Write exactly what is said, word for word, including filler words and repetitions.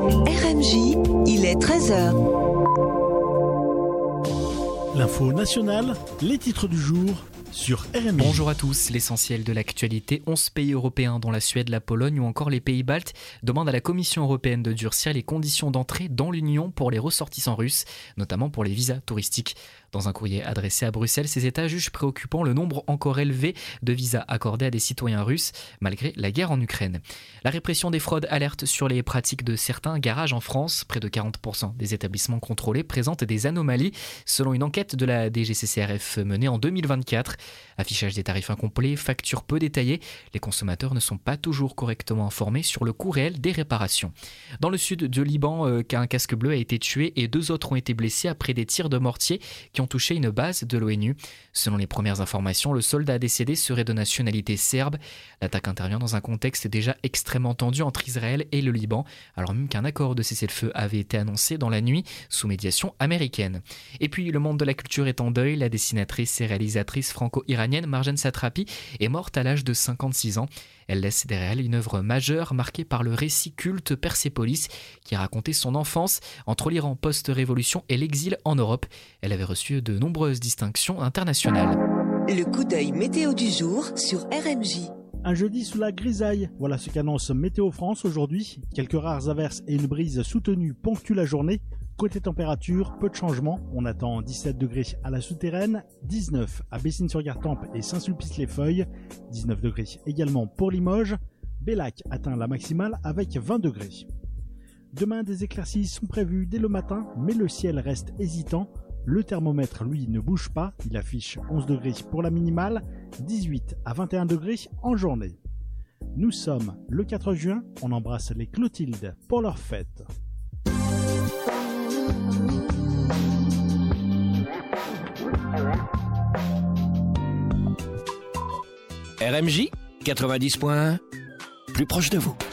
R M J, il est treize heures. L'info nationale, les titres du jour sur R M J. Bonjour à tous, l'essentiel de l'actualité. onze pays européens dont la Suède, la Pologne ou encore les pays baltes demandent à la Commission européenne de durcir les conditions d'entrée dans l'Union pour les ressortissants russes, notamment pour les visas touristiques. Dans un courrier adressé à Bruxelles, ces États jugent préoccupant le nombre encore élevé de visas accordés à des citoyens russes, malgré la guerre en Ukraine. La répression des fraudes alerte sur les pratiques de certains garages en France. Près de quarante pour cent des établissements contrôlés présentent des anomalies, selon une enquête de la D G C C R F menée en deux mille vingt-quatre. Affichage des tarifs incomplets, factures peu détaillées, les consommateurs ne sont pas toujours correctement informés sur le coût réel des réparations. Dans le sud du Liban, euh, un casque bleu a été tué et deux autres ont été blessés après des tirs de mortier qui ont touché une base de l'ONU. Selon les premières informations, le soldat décédé serait de nationalité serbe. L'attaque intervient dans un contexte déjà extrêmement tendu entre Israël et le Liban, alors même qu'un accord de cessez-le-feu avait été annoncé dans la nuit sous médiation américaine. Et puis le monde de la culture est en deuil. La dessinatrice et réalisatrice franco-iranienne Marjane Satrapi est morte à l'âge de cinquante-six ans. Elle laisse derrière elle une œuvre majeure marquée par le récit culte Persépolis qui a raconté son enfance entre l'Iran post-révolution et l'exil en Europe. Elle avait reçu de nombreuses distinctions internationales. Le coup d'œil météo du jour sur R M J. Un jeudi sous la grisaille, voilà ce qu'annonce Météo France aujourd'hui. Quelques rares averses et une brise soutenue ponctuent la journée. Côté température, peu de changements. On attend dix-sept degrés à la souterraine, dix-neuf à Bessines-sur-Gartempe et Saint-Sulpice-les-Feuilles, dix-neuf degrés également pour Limoges. Bellac atteint la maximale avec vingt degrés. Demain, des éclaircies sont prévues dès le matin, mais le ciel reste hésitant. Le thermomètre, lui, ne bouge pas. Il affiche onze degrés pour la minimale, dix-huit à vingt et un degrés en journée. Nous sommes le quatre juin. On embrasse les Clotilde pour leur fête. R M J quatre-vingt-dix point un, plus proche de vous.